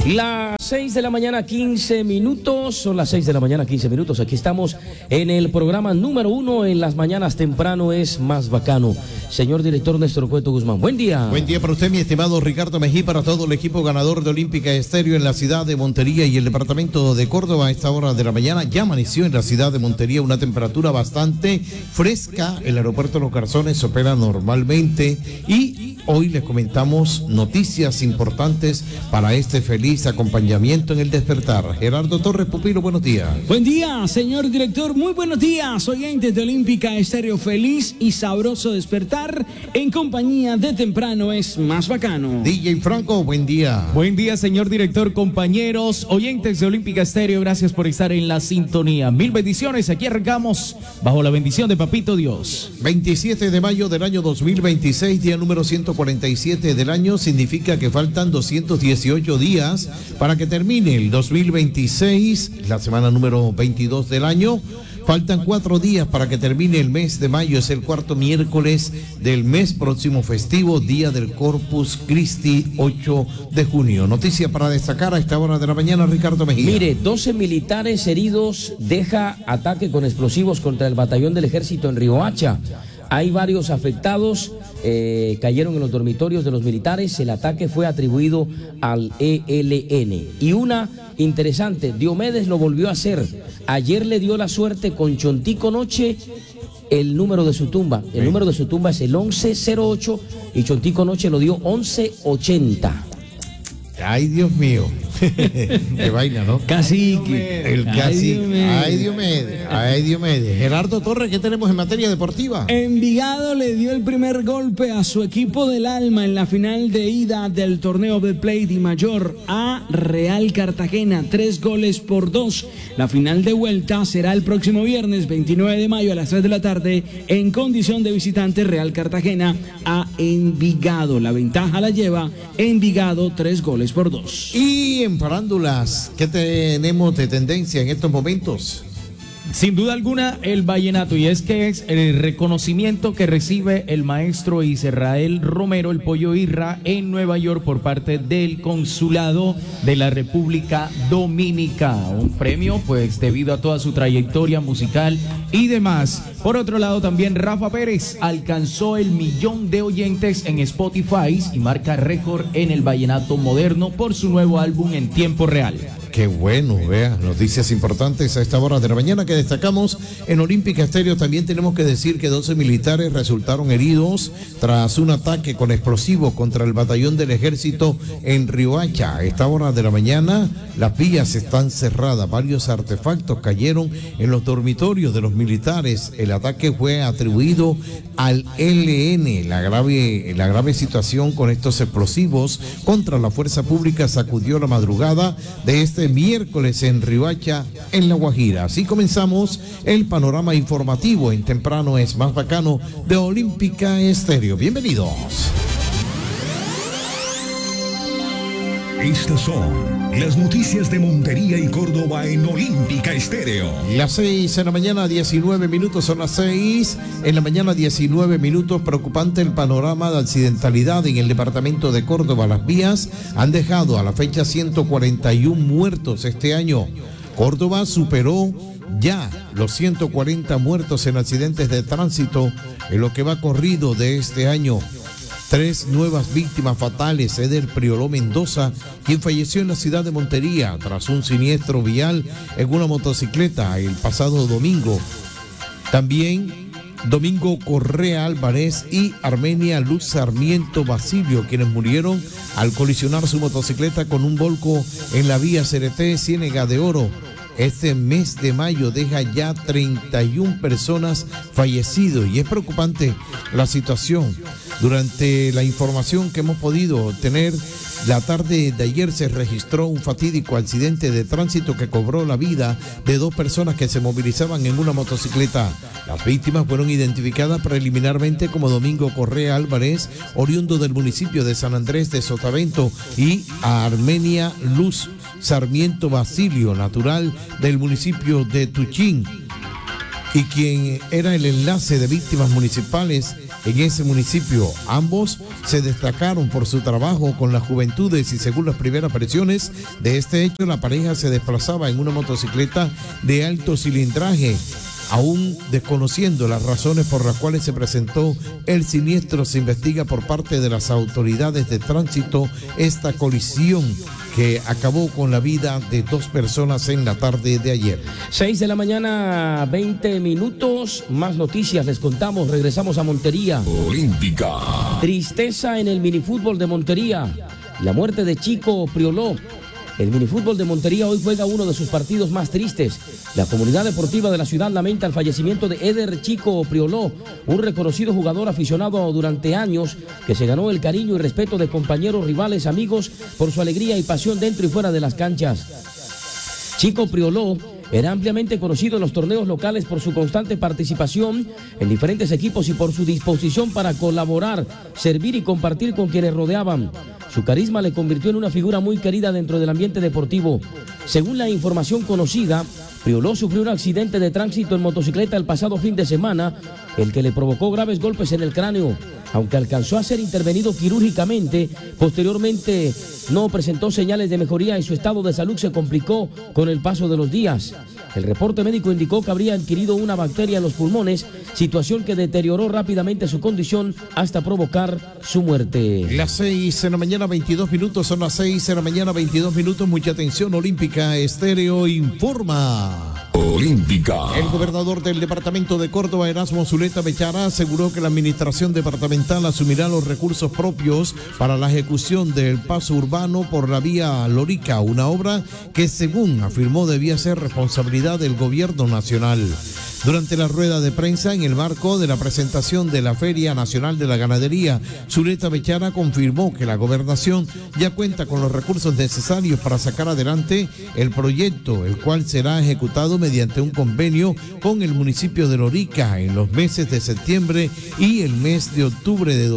Las 6 de la mañana, 15 minutos. Son las 6 de la mañana, 15 minutos. Aquí estamos en el programa número 1 en las mañanas. Temprano es más bacano. Señor director Néstor Cueto Guzmán, buen día. Buen día para usted, mi estimado Ricardo Mejía, para todo el equipo ganador de Olímpica Estéreo en la ciudad de Montería y el departamento de Córdoba. A esta hora de la mañana ya amaneció en la ciudad de Montería una temperatura bastante fresca. El aeropuerto de Los Garzones opera normalmente y hoy les comentamos noticias importantes para este feliz acompañamiento en el despertar. Gerardo Torres Pupilo, buenos días. Buen día, señor director, muy buenos días, oyentes de Olímpica Estéreo. Feliz y sabroso despertar en compañía de Temprano es más bacano. DJ Franco, buen día. Buen día, señor director, compañeros, oyentes de Olímpica Estéreo, gracias por estar en la sintonía. Mil bendiciones, aquí arrancamos bajo la bendición de Papito Dios. 27 de mayo del año 2026, día número 147 del año, significa que faltan 218 días para que termine el 2026, la semana número 22 del año. Faltan 4 días para que termine el mes de mayo, es el cuarto miércoles del mes próximo festivo, día del Corpus Christi, 8 de junio. Noticia para destacar a esta hora de la mañana, Ricardo Mejía. Mire, 12 militares heridos, deja ataque con explosivos contra el batallón del ejército en Riohacha. Hay varios afectados, cayeron en los dormitorios de los militares. El ataque fue atribuido al ELN. Y una interesante, Diomedes lo volvió a hacer. Ayer le dio la suerte con Chontico Noche el número de su tumba. El número de su tumba es el 1108 y Chontico Noche lo dio 1180. Ay, Dios mío. Qué vaina, ¿no? Cacique. El cacique. Ay, Diomedes. Gerardo Torres, ¿qué tenemos en materia deportiva? Envigado le dio el primer golpe a su equipo del alma en la final de ida del torneo de Play Di Mayor a Real Cartagena, 3-2. La final de vuelta será el próximo viernes 29 de mayo a las 3 de la tarde en condición de visitante. Real Cartagena a Envigado. La ventaja la lleva Envigado, 3-2. Y en farándulas, ¿qué tenemos de tendencia en estos momentos? Sin duda alguna, el vallenato, y es que es el reconocimiento que recibe el maestro Israel Romero, el Pollo Irra, en Nueva York por parte del Consulado de la República Dominicana. Un premio, pues, debido a toda su trayectoria musical y demás. Por otro lado, también Rafa Pérez alcanzó el 1.000.000 de oyentes en Spotify y marca récord en el vallenato moderno por su nuevo álbum en tiempo real. Qué bueno, vea, noticias importantes a esta hora de la mañana que destacamos en Olímpica Estéreo. También tenemos que decir que 12 militares resultaron heridos tras un ataque con explosivos contra el batallón del ejército en Riohacha. A esta hora de la mañana las vías están cerradas, varios artefactos cayeron en los dormitorios de los militares. El ataque fue atribuido al ELN. La grave situación con estos explosivos contra la fuerza pública sacudió la madrugada de este miércoles en Riohacha, en La Guajira. Así comenzamos el panorama informativo en Temprano es más bacano de Olímpica Estéreo. Bienvenidos. Estas son las noticias de Montería y Córdoba en Olímpica Estéreo. Las 6 de la mañana, 19 minutos, son las 6 en la mañana, 19 minutos. Preocupante el panorama de accidentalidad en el departamento de Córdoba. Las vías han dejado a la fecha 141 muertos este año. Córdoba superó ya los 140 muertos en accidentes de tránsito en lo que va corrido de este año. 3 nuevas víctimas fatales. Eder Prioló Mendoza, quien falleció en la ciudad de Montería tras un siniestro vial en una motocicleta el pasado domingo. También Domingo Correa Álvarez y Armenia Luz Sarmiento Basilio, quienes murieron al colisionar su motocicleta con un volco en la vía CRT Ciénega de Oro. Este mes de mayo deja ya 31 personas fallecidas y es preocupante la situación. Durante la información que hemos podido tener, la tarde de ayer se registró un fatídico accidente de tránsito que cobró la vida de 2 personas que se movilizaban en una motocicleta. Las víctimas fueron identificadas preliminarmente como Domingo Correa Álvarez, oriundo del municipio de San Andrés de Sotavento, y a Armenia Luz Sarmiento Basilio, natural del municipio de Tuchín, y quien era el enlace de víctimas municipales en ese municipio. Ambos se destacaron por su trabajo con las juventudes y según las primeras versiones de este hecho, la pareja se desplazaba en una motocicleta de alto cilindraje. Aún desconociendo las razones por las cuales se presentó el siniestro, se investiga por parte de las autoridades de tránsito esta colisión que acabó con la vida de 2 personas en la tarde de ayer. 6 de la mañana, 20 minutos. Más noticias les contamos. Regresamos a Montería. Olímpica. Tristeza en el minifútbol de Montería. La muerte de Chico Prioló. El minifútbol de Montería hoy juega uno de sus partidos más tristes. La comunidad deportiva de la ciudad lamenta el fallecimiento de Eder Chico Prioló, un reconocido jugador aficionado durante años que se ganó el cariño y respeto de compañeros, rivales, amigos por su alegría y pasión dentro y fuera de las canchas. Chico Prioló era ampliamente conocido en los torneos locales por su constante participación en diferentes equipos y por su disposición para colaborar, servir y compartir con quienes rodeaban. Su carisma le convirtió en una figura muy querida dentro del ambiente deportivo. Según la información conocida, Prioló sufrió un accidente de tránsito en motocicleta el pasado fin de semana, el que le provocó graves golpes en el cráneo. Aunque alcanzó a ser intervenido quirúrgicamente, posteriormente no presentó señales de mejoría y su estado de salud se complicó con el paso de los días. El reporte médico indicó que habría adquirido una bacteria en los pulmones, situación que deterioró rápidamente su condición hasta provocar su muerte. Las 6 de la mañana, 22 minutos, son las 6 de la mañana, 22 minutos. Mucha atención, Olímpica Estéreo informa. Olímpica. El gobernador del departamento de Córdoba, Erasmo Zuleta Bechara, aseguró que la administración departamental asumirá los recursos propios para la ejecución del paso urbano por la vía Lorica, una obra que, según afirmó, debía ser responsabilidad del gobierno nacional. Durante la rueda de prensa en el marco de la presentación de la Feria Nacional de la Ganadería, Zuleta Bechara confirmó que la gobernación ya cuenta con los recursos necesarios para sacar adelante el proyecto, el cual será ejecutado mediante un convenio con el municipio de Lorica en los meses de septiembre y el mes de octubre de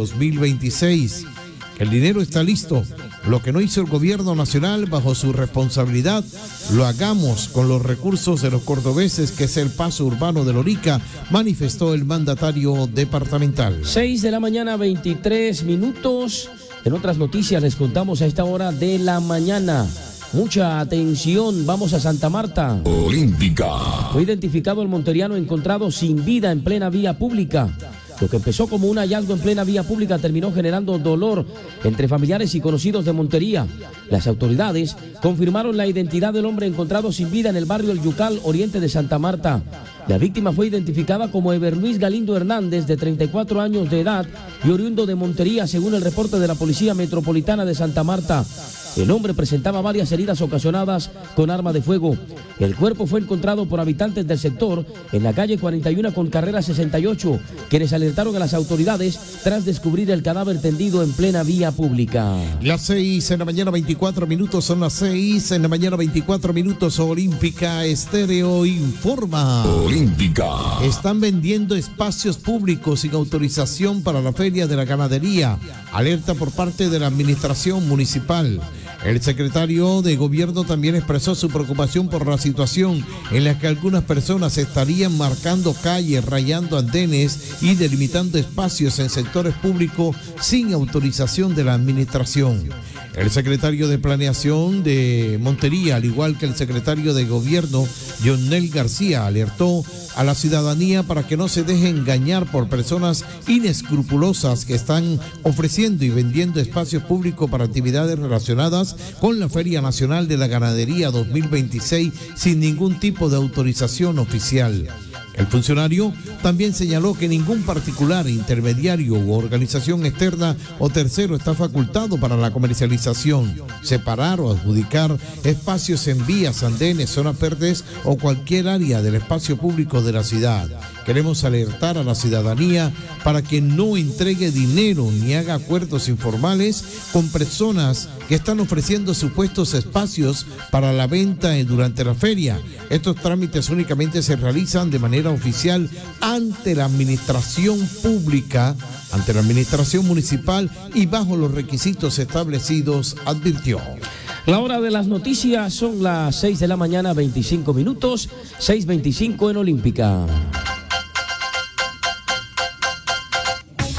2026. El dinero está listo. Lo que no hizo el gobierno nacional bajo su responsabilidad, lo hagamos con los recursos de los cordobeses, que es el paso urbano de Lorica, manifestó el mandatario departamental. 6 de la mañana, 23 minutos. En otras noticias les contamos a esta hora de la mañana. Mucha atención, vamos a Santa Marta. Olímpica. Fue identificado el monteriano encontrado sin vida en plena vía pública. Lo que empezó como un hallazgo en plena vía pública terminó generando dolor entre familiares y conocidos de Montería. Las autoridades confirmaron la identidad del hombre encontrado sin vida en el barrio El Yucal, oriente de Santa Marta. La víctima fue identificada como Eber Luis Galindo Hernández, de 34 años de edad y oriundo de Montería, según el reporte de la Policía Metropolitana de Santa Marta. El hombre presentaba varias heridas ocasionadas con arma de fuego. El cuerpo fue encontrado por habitantes del sector en la calle 41 con carrera 68, quienes alertaron a las autoridades tras descubrir el cadáver tendido en plena vía pública. Las 6 de la mañana, 24 minutos, son las 6 de la mañana, 24 minutos. Olímpica Estéreo informa. Olímpica. Están vendiendo espacios públicos sin autorización para la Feria de la Ganadería. Alerta por parte de la administración municipal. El secretario de Gobierno también expresó su preocupación por la situación en la que algunas personas estarían marcando calles, rayando andenes y delimitando espacios en sectores públicos sin autorización de la administración. El secretario de Planeación de Montería, al igual que el secretario de Gobierno, Jonel García, alertó a la ciudadanía para que no se deje engañar por personas inescrupulosas que están ofreciendo y vendiendo espacios públicos para actividades relacionadas con la Feria Nacional de la Ganadería 2026 sin ningún tipo de autorización oficial. El funcionario también señaló que ningún particular, intermediario u organización externa o tercero está facultado para la comercialización, separar o adjudicar espacios en vías, andenes, zonas verdes o cualquier área del espacio público de la ciudad. Queremos alertar a la ciudadanía para que no entregue dinero ni haga acuerdos informales con personas que están ofreciendo supuestos espacios para la venta durante la feria. Estos trámites únicamente se realizan de manera oficial ante la administración pública, ante la administración municipal y bajo los requisitos establecidos, advirtió. La hora de las noticias son las 6 de la mañana, 25 minutos, 6:25 en Olímpica.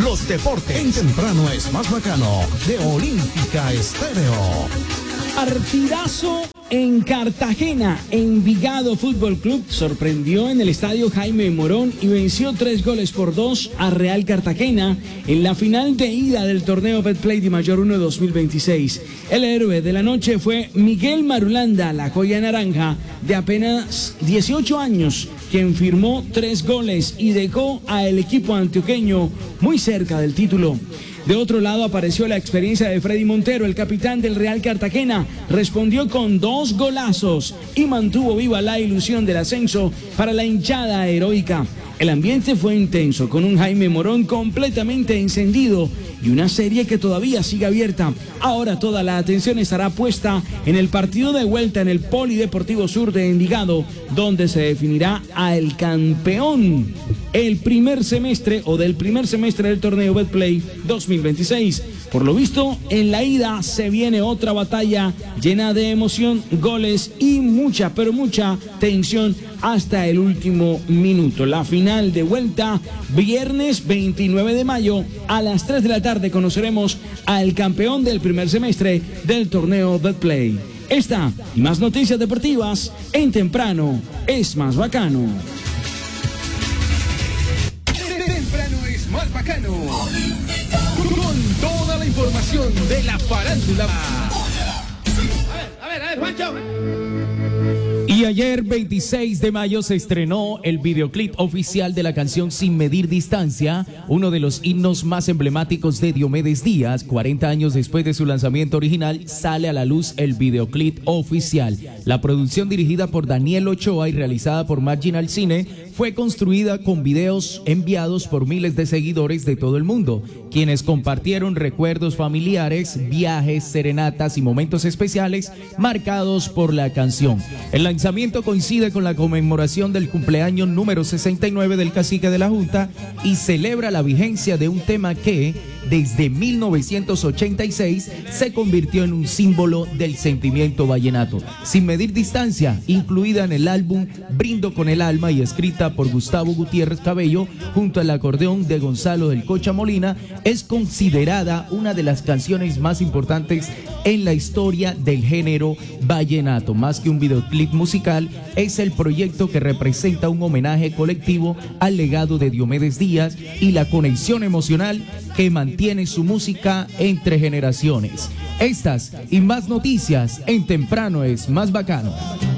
los deportes. En temprano es más bacano, de Olímpica Estéreo. Partidazo en Cartagena. Envigado Fútbol Club sorprendió en el estadio Jaime Morón y venció 3-2 a Real Cartagena en la final de ida del torneo Betplay de Mayor 1 2026. El héroe de la noche fue Miguel Marulanda, la joya naranja de apenas 18 años, quien firmó 3 goles y dejó al equipo antioqueño muy cerca del título. De otro lado apareció la experiencia de Freddy Montero, el capitán del Real Cartagena. Respondió con 2 golazos y mantuvo viva la ilusión del ascenso para la hinchada heroica. El ambiente fue intenso, con un Jaime Morón completamente encendido y una serie que todavía sigue abierta. Ahora toda la atención estará puesta en el partido de vuelta en el Polideportivo Sur de Envigado, donde se definirá al campeón del primer semestre del torneo Betplay 2026. Por lo visto, en la ida se viene otra batalla llena de emoción, goles y mucha, pero mucha tensión hasta el último minuto. La final de vuelta, viernes 29 de mayo a las 3 de la tarde conoceremos al campeón del primer semestre del torneo Betplay. Esta y más noticias deportivas en Temprano es más bacano. Temprano es más bacano. Con toda la información de la farándula. A ver, Juancho. Y ayer, 26 de mayo, se estrenó el videoclip oficial de la canción Sin Medir Distancia, uno de los himnos más emblemáticos de Diomedes Díaz. 40 años después de su lanzamiento original, sale a la luz el videoclip oficial. La producción, dirigida por Daniel Ochoa y realizada por Marginal Cine, fue construida con videos enviados por miles de seguidores de todo el mundo, quienes compartieron recuerdos familiares, viajes, serenatas y momentos especiales marcados por la canción. El lanzamiento coincide con la conmemoración del cumpleaños número 69 del cacique de la Junta y celebra la vigencia de un tema que, desde 1986, se convirtió en un símbolo del sentimiento vallenato. Sin Medir Distancia, incluida en el álbum Brindo con el Alma y escrita por Gustavo Gutiérrez Cabello, junto al acordeón de Gonzalo del Cocha Molina, es considerada una de las canciones más importantes en la historia del género vallenato. Más que un videoclip musical, es el proyecto que representa un homenaje colectivo al legado de Diomedes Díaz y la conexión emocional que mantiene su música entre generaciones. Estas y más noticias en Temprano es más bacano.